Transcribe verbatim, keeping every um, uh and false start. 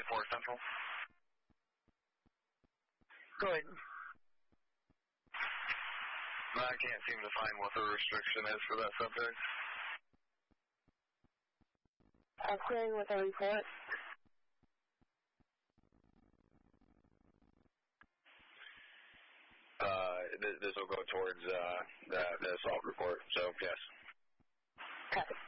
four Central. Go ahead. I can't seem to find what the restriction is for that subject. I'm clearing with a report. Uh, th- this will go towards uh, the, the assault report, so yes. Copy.